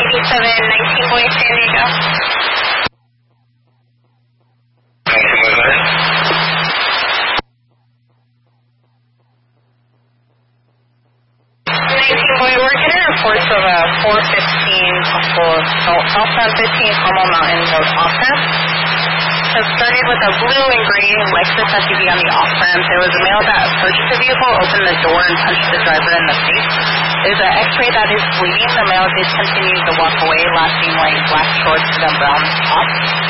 19 Boy, San Diego. 19 Boy, what? 19 Boy, we're getting reports of a 415 southbound 15 Carmel Mountain Road off-ramp. So it started with a blue and gray Lexus SUV on the off-ramp. There was a male that approached the vehicle, opened the door, and punched the driver in the face. There's an x-ray that is bleeding. The male did continue to walk away, last seen wearing black shorts and a brown top.